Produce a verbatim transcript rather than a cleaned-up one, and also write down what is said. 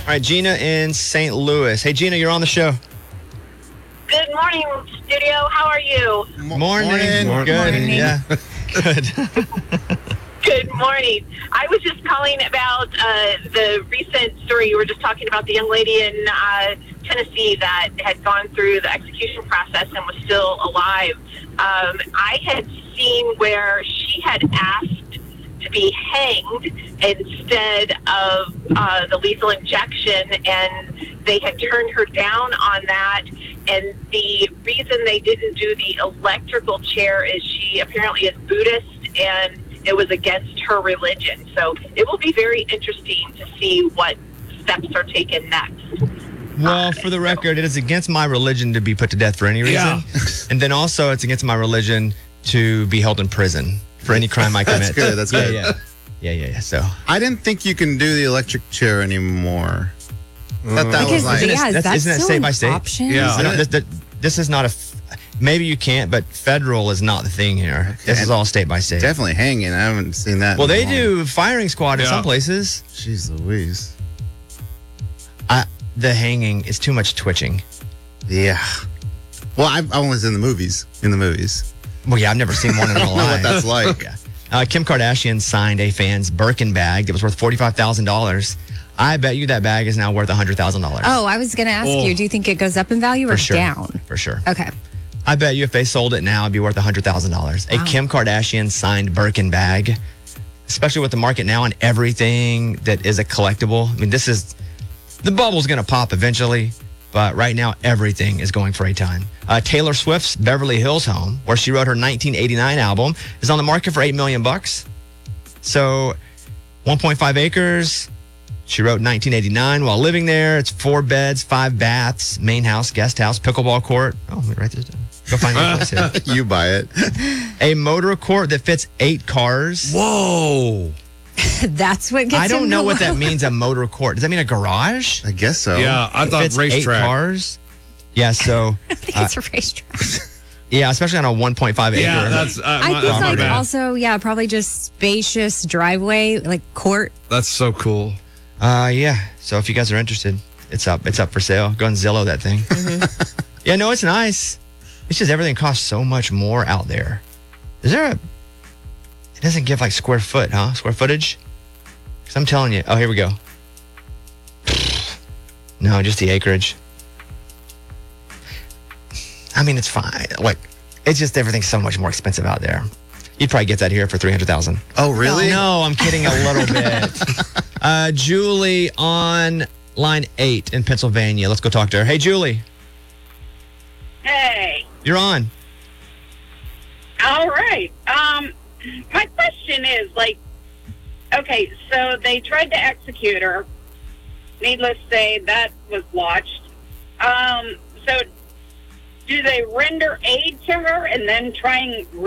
right, Gina in Saint Louis. Hey, Gina, you're on the show. Good morning, studio. How are you? Morning. Morning. Good. Morning. Yeah. Good. Good morning. I was just calling about uh, the recent story. You were just talking about the young lady in uh, Tennessee that had gone through the execution process and was still alive. Um, I had seen where she had asked to be hanged instead of uh, the lethal injection, and they had turned her down on that. And the reason they didn't do the electrical chair is she apparently is Buddhist, and it was against her religion. So it will be very interesting to see what steps are taken next. Well, for the record, it is against my religion to be put to death for any reason. Yeah. And then also, it's against my religion to be held in prison for any crime I commit. That's good. That's yeah, good. Yeah, yeah, yeah, yeah. So I didn't think you can do the electric chair anymore. I thought that Because, was like, Isn't it- yeah, is that's- that isn't that still state an by state? option? Yeah. I don't- this, this- this is not a. F- maybe you can't, but federal is not the thing here. This is all state by state. definitely hanging. I haven't seen that. Well, in a they long- do firing squad in Yeah. some places. Jeez Louise. I, the hanging is too much twitching. Yeah. Well, I've I only seen the movies. In the movies. Well, yeah, I've never seen one in I real don't know life. what that's like. Yeah. Uh, Kim Kardashian signed a fan's Birkin bag that was worth forty-five thousand dollars. I bet you that bag is now worth one hundred thousand dollars. Oh, I was going to ask Oh. you, do you think it goes up in value or for sure. down? For sure. Okay. I bet you if they sold it now, it'd be worth one hundred thousand dollars. A Wow. Kim Kardashian signed Birkin bag, especially with the market now and everything that is a collectible. I mean, this is, the bubble's going to pop eventually, but right now everything is going for a ton. Uh, Taylor Swift's Beverly Hills home, where she wrote her nineteen eighty-nine album, is on the market for eight million bucks. So one point five acres. She wrote nineteen eighty-nine while living there. It's four beds, five baths, main house, guest house, pickleball court. Oh, let me write this down. Go find the place here. You buy it. A motor court that fits eight cars. Whoa. That's what gets I don't him know to what that low. means, a motor court. Does that mean a garage? I guess so. Yeah, I It thought fits eight racetrack. cars. Yeah, so, I think uh, it's a racetrack. yeah, especially on a one point five acre. Yeah, that's uh, I my, think that's my like bad. also, yeah, probably just spacious driveway, like court. That's so cool. Uh, yeah. So if you guys are interested, it's up. It's up for sale. Go and Zillow that thing. Yeah, no, it's nice. It's just everything costs so much more out there. Is there a? It doesn't give like square foot, huh? Square footage. Because I'm telling you. Oh, here we go. No, just the acreage. I mean, it's fine. Like, it's just everything's so much more expensive out there. You'd probably get that here for three hundred thousand. Oh, really? No, I'm kidding a little bit. Uh, Julie on line eight in Pennsylvania. Let's go talk to her. Hey, Julie, Hey. you're on. All right. Um, my question is, like, okay, so they tried to execute her. Needless to say, that was watched. Um, so do they render aid to her and then try and